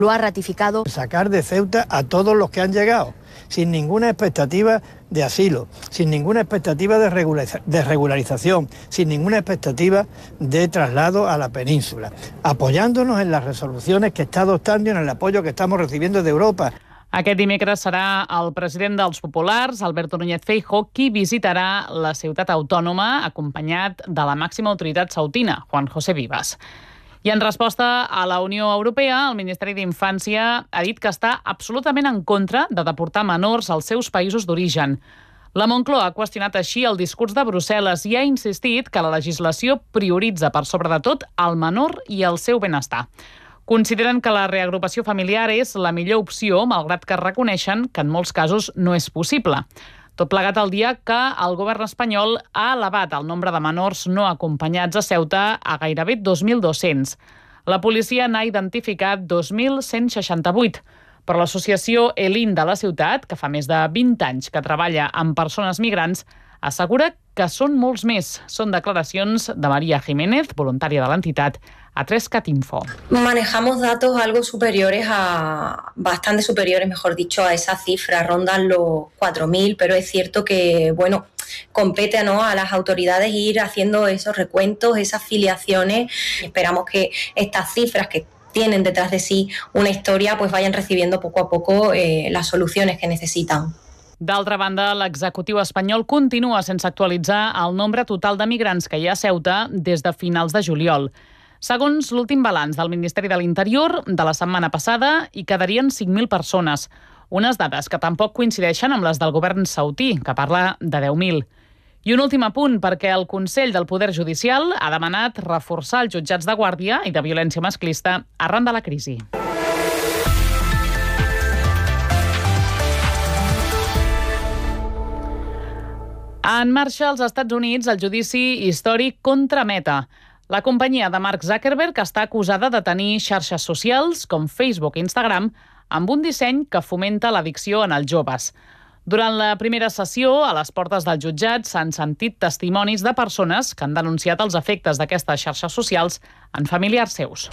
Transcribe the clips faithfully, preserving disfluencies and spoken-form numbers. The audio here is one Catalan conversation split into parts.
Lo ha ratificado. Sacar de Ceuta a todos los que han llegado, sin ninguna expectativa de asilo, sin ninguna expectativa de, regulariza- de regularización, sin ninguna expectativa de traslado a la península, apoyándonos en las resoluciones que está adoptando y en el apoyo que estamos recibiendo de Europa. Aquest dimecres serà el president dels Populars, Alberto Núñez Feijóo, qui visitarà la ciutat autònoma acompanyat de la màxima autoritat sautina, Juan José Vivas. I en resposta a la Unió Europea, el Ministeri d'Infància ha dit que està absolutament en contra de deportar menors als seus països d'origen. La Moncloa ha qüestionat així el discurs de Brussel·les i ha insistit que la legislació prioritza per sobre de tot el menor i el seu benestar. Consideren que la reagrupació familiar és la millor opció, malgrat que reconeixen que en molts casos no és possible. Tot plegat al dia que el govern espanyol ha elevat el nombre de menors no acompanyats a Ceuta a gairebé dos mil dos-cents. La policia n'ha identificat dos mil cent seixanta-vuit, però l'associació Elin de la ciutat, que fa més de vint anys que treballa amb persones migrants, assegura que són molts més. Són declaracions de María Jiménez, voluntària de l'entitat, a tres cat info. Manejamos datos algo superiores a, bastante superiores, mejor dicho, a esa cifra, rondan los cuatro mil, pero es cierto que, bueno, compete, ¿no?, a las autoridades ir haciendo esos recuentos, esas filiaciones. Esperamos que estas cifras que tienen detrás de sí una historia, pues vayan recibiendo poco a poco eh, las soluciones que necesitan. D'altra banda, l'executiu espanyol continua sense actualitzar el nombre total de migrants que hi ha a Ceuta des de finals de juliol. Segons l'últim balanç del Ministeri de l'Interior de la setmana passada, hi quedarien cinc mil persones, unes dades que tampoc coincideixen amb les del govern saudí, que parla de deu mil. I un últim apunt, perquè el Consell del Poder Judicial ha demanat reforçar els jutjats de guàrdia i de violència masclista arran de la crisi. En marxa als Estats Units el judici històric contra Meta. La companyia de Mark Zuckerberg està acusada de tenir xarxes socials, com Facebook i Instagram, amb un disseny que fomenta l'addicció en els joves. Durant la primera sessió, a les portes del jutjat, s'han sentit testimonis de persones que han denunciat els efectes d'aquestes xarxes socials en familiars seus.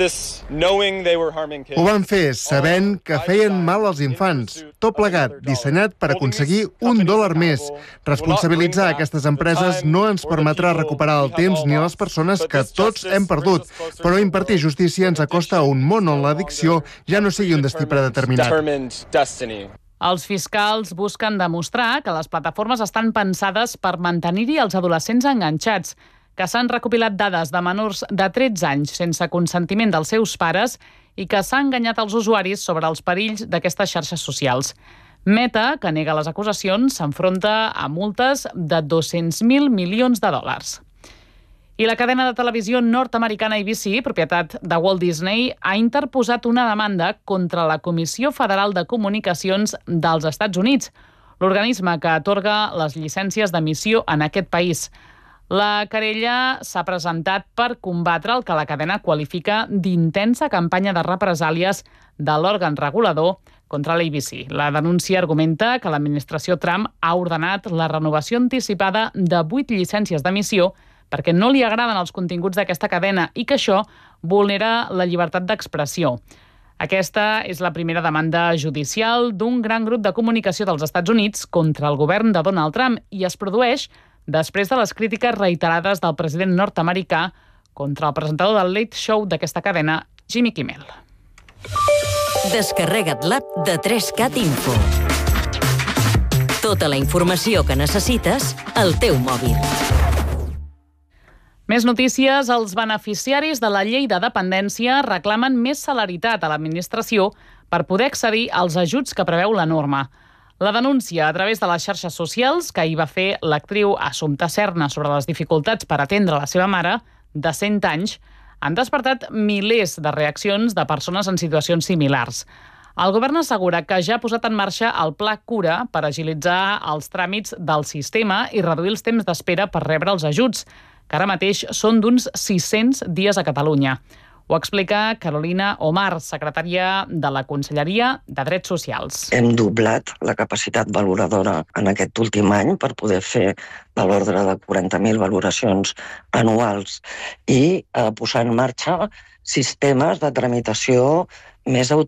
Ho van fer sabent que feien mal als infants. Tot plegat, dissenyat per aconseguir un dòlar més. Responsabilitzar aquestes empreses no ens permetrà recuperar el temps ni les persones que tots hem perdut, però impartir justícia ens acosta a un món on l'addicció ja no sigui un destí predeterminat. Els fiscals busquen demostrar que les plataformes estan pensades per mantenir-hi els adolescents enganxats, que s'han recopilat dades de menors de tretze anys sense consentiment dels seus pares i que s'ha enganyat els usuaris sobre els perills d'aquestes xarxes socials. Meta, que nega les acusacions, s'enfronta a multes de dos-cents mil milions de dòlars. I la cadena de televisió nord-americana A B C, propietat de Walt Disney, ha interposat una demanda contra la Comissió Federal de Comunicacions dels Estats Units, l'organisme que atorga les llicències d'emissió en aquest país. La querella s'ha presentat per combatre el que la cadena qualifica d'intensa campanya de represàlies de l'òrgan regulador contra l'A B C. La denúncia argumenta que l'administració Trump ha ordenat la renovació anticipada de vuit llicències d'emissió perquè no li agraden els continguts d'aquesta cadena i que això vulnera la llibertat d'expressió. Aquesta és la primera demanda judicial d'un gran grup de comunicació dels Estats Units contra el govern de Donald Trump i es produeix després de les crítiques reiterades del president nord-americà contra el presentador del Late Show d'aquesta cadena, Jimmy Kimmel. Descarrega't l'app de tres cat info. Tota la informació que necessites al teu mòbil. Més notícies. Els beneficiaris de la llei de dependència reclamen més celeritat a l'administració per poder accedir als ajuts que preveu la norma. La denúncia a través de les xarxes socials que hi va fer l'actriu Assumpta Serna sobre les dificultats per atendre la seva mare, de cent anys, han despertat milers de reaccions de persones en situacions similars. El govern assegura que ja ha posat en marxa el Pla Cura per agilitzar els tràmits del sistema i reduir els temps d'espera per rebre els ajuts, que ara mateix són d'uns sis-cents dies a Catalunya. Ho explica Carolina Omar, secretària de la Conselleria de Drets Socials. Hem doblat la capacitat valoradora en aquest últim any per poder fer de l'ordre de quaranta mil valoracions anuals i eh, posar en marxa sistemes de tramitació més